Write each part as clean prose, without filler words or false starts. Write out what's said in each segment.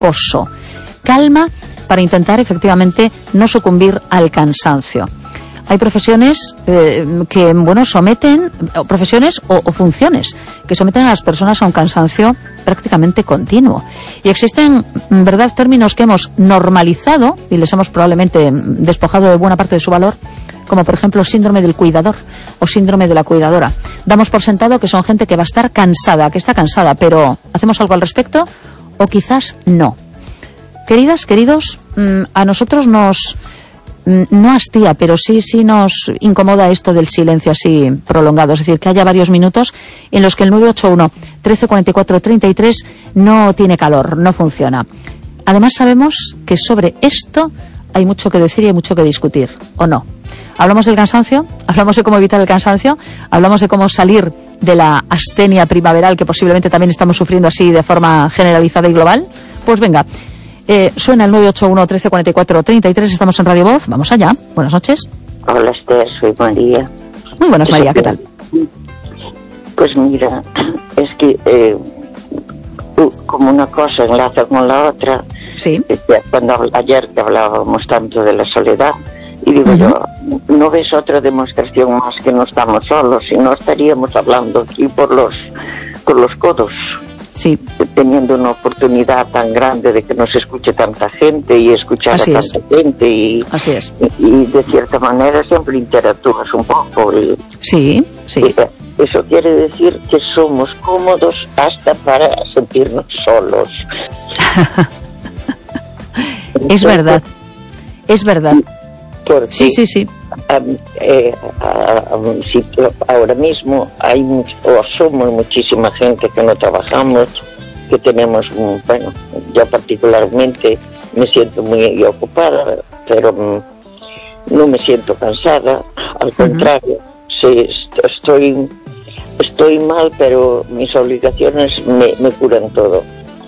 reposo, calma para intentar efectivamente no sucumbir al cansancio. Hay profesiones que, bueno, someten, profesiones o funciones que someten a las personas a un cansancio prácticamente continuo. Y existen, ¿verdad?, términos que hemos normalizado y les hemos probablemente despojado de buena parte de su valor, como por ejemplo síndrome del cuidador o síndrome de la cuidadora. Damos por sentado que son gente que va a estar cansada, que está cansada, pero ¿hacemos algo al respecto? O quizás no. Queridas, queridos, a nosotros no hastía, pero sí nos incomoda esto del silencio así prolongado, es decir, que haya varios minutos en los que el 981 1344 33 no tiene calor, no funciona. Además sabemos que sobre esto hay mucho que decir y hay mucho que discutir, ¿o no? Hablamos del cansancio, hablamos de cómo evitar el cansancio, hablamos de cómo salir de la astenia primaveral que posiblemente también estamos sufriendo así de forma generalizada y global. Pues venga, suena el 981 1344 33, estamos en Radio Voz, vamos allá. Buenas noches. Hola Esther, soy María. Muy buenas, María, ¿qué tal? Pues mira, es que como una cosa enlaza con la otra. Sí. Ayer que hablábamos tanto de la soledad, y digo yo, ¿no ves otra demostración más que no estamos solos? Si no estaríamos hablando aquí por los codos. Sí. Teniendo una oportunidad tan grande de que nos escuche tanta gente y escuchar Así a tanta es. gente y de cierta manera siempre interactúas un poco. Sí. Eso quiere decir que somos cómodos hasta para sentirnos solos. Es verdad. Porque Sí. Ahora mismo somos muchísima gente que no trabajamos, que tenemos, bueno, yo particularmente me siento muy ocupada, pero no me siento cansada, al contrario, sí, estoy mal, pero mis obligaciones me curan todo.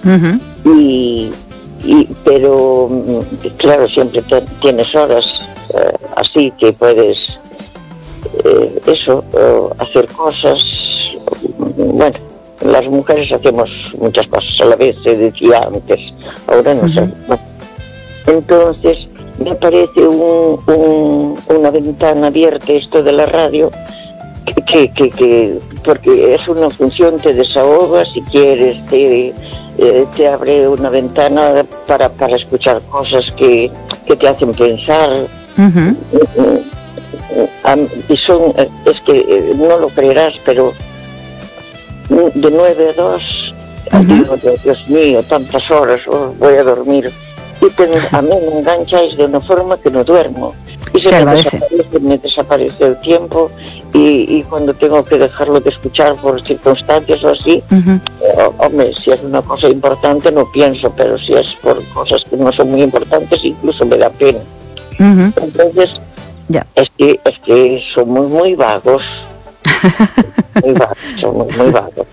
Pero claro, siempre tienes horas así que puedes hacer cosas. Bueno, las mujeres hacemos muchas cosas a la vez, se decía antes, ahora no sé. Entonces me parece una ventana abierta esto de la radio, que porque es una función, te desahogas si quieres, te abre una ventana para escuchar cosas que te hacen pensar. Y es que no lo creerás, pero de 9 a 2 digo, Dios mío, tantas horas, voy a dormir, y a mí me engancháis de una forma que no duermo y me desaparece el tiempo, y cuando tengo que dejarlo de escuchar por circunstancias o así, hombre, si es una cosa importante no pienso, pero si es por cosas que no son muy importantes incluso me da pena. Entonces es que somos muy vagos. Somos muy vagos.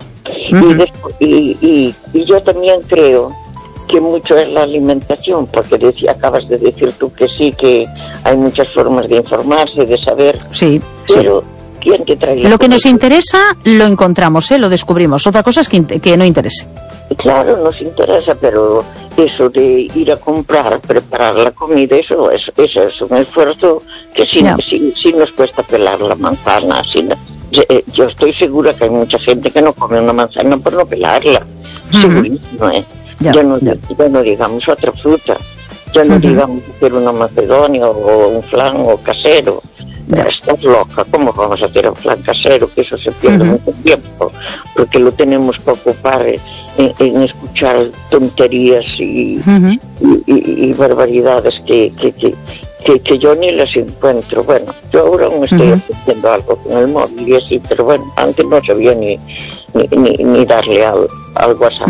Y yo también creo que mucho es la alimentación, porque acabas de decir tú que sí, que hay muchas formas de informarse, de saber. Sí. ¿Quién te trae? Lo que nos interesa lo encontramos, lo descubrimos. Otra cosa es que no interese. Claro, nos interesa, pero eso de ir a comprar, preparar la comida, eso es un esfuerzo que sí nos cuesta pelar la manzana. Yo estoy segura que hay mucha gente que no come una manzana por no pelarla. Segurísimo, Ya no digamos otra fruta, ya no digamos hacer una macedonia o un flan o casero. Estás loca, ¿cómo vamos a hacer un flan casero? Que eso se pierde mucho tiempo, porque lo tenemos que ocupar en escuchar tonterías y barbaridades que yo ni las encuentro. Bueno, yo ahora aún estoy haciendo algo con el móvil y así, pero bueno, antes no sabía ni darle al WhatsApp.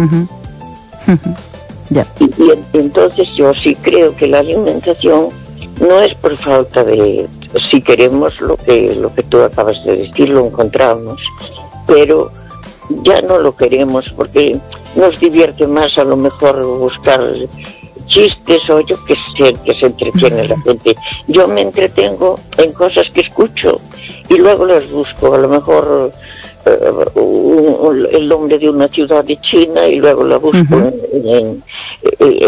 Y entonces yo sí creo que la alimentación no es por falta de, si queremos lo que tú acabas de decir, lo encontramos, pero ya no lo queremos porque nos divierte más a lo mejor buscar chistes o yo que sé, que se entretiene la gente. Yo me entretengo en cosas que escucho y luego las busco, a lo mejor el nombre de una ciudad de China y luego la busco en